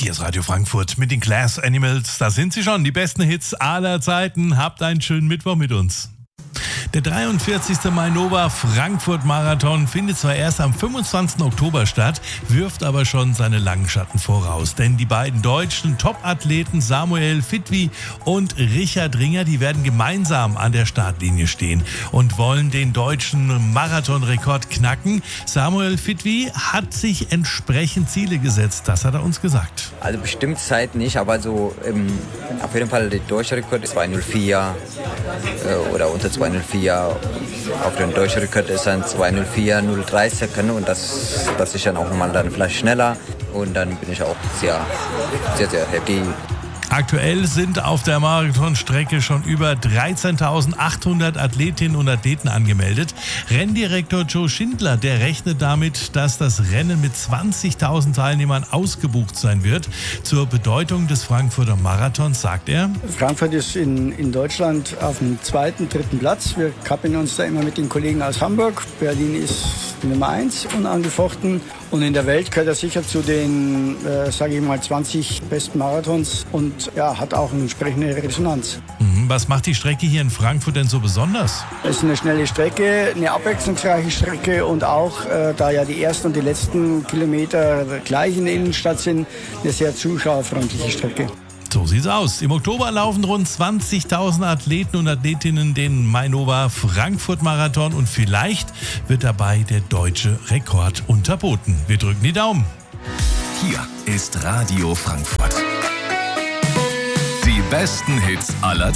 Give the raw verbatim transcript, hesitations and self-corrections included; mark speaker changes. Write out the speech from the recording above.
Speaker 1: Hier ist Radio Frankfurt mit den Glass Animals. Da sind sie schon, die besten Hits aller Zeiten. Habt einen schönen Mittwoch mit uns. Der dreiundvierzigste Mainova Frankfurt Marathon findet zwar erst am fünfundzwanzigsten Oktober statt, wirft aber schon seine langen Schatten voraus. Denn die beiden deutschen Top-Athleten Samuel Fitwi und Richard Ringer, die werden gemeinsam an der Startlinie stehen und wollen den deutschen Marathonrekord knacken. Samuel Fitwi hat sich entsprechend Ziele gesetzt, das hat er uns gesagt.
Speaker 2: Also bestimmt Zeit nicht, aber so ähm, auf jeden Fall der deutsche Rekord ist zwei null vier äh, oder unter zwei null vier. Auf den deutschen Rekord ist dann zwei null vier, null drei Sekunden und das, das ist dann auch nochmal dann vielleicht schneller und dann bin ich auch sehr, sehr, sehr happy.
Speaker 1: Aktuell sind auf der Marathonstrecke schon über dreizehntausendachthundert Athletinnen und Athleten angemeldet. Renndirektor Joe Schindler, der rechnet damit, dass das Rennen mit zwanzigtausend Teilnehmern ausgebucht sein wird. Zur Bedeutung des Frankfurter Marathons sagt er:
Speaker 3: Frankfurt ist in, in Deutschland auf dem zweiten, dritten Platz. Wir kappeln uns da immer mit den Kollegen aus Hamburg. Berlin ist Nummer eins unangefochten. Und in der Welt gehört er sicher zu den, äh, sage ich mal, zwanzig besten Marathons und ja, hat auch eine entsprechende Resonanz.
Speaker 1: Was macht die Strecke hier in Frankfurt denn so besonders?
Speaker 3: Es ist eine schnelle Strecke, eine abwechslungsreiche Strecke und auch, äh, da ja die ersten und die letzten Kilometer gleich in der Innenstadt sind, eine sehr zuschauerfreundliche Strecke.
Speaker 1: So sieht's aus. Im Oktober laufen rund zwanzigtausend Athleten und Athletinnen den Mainova Frankfurt Marathon und vielleicht wird dabei der deutsche Rekord unterboten. Wir drücken die Daumen.
Speaker 4: Hier ist Radio Frankfurt. Die besten Hits aller Zeiten.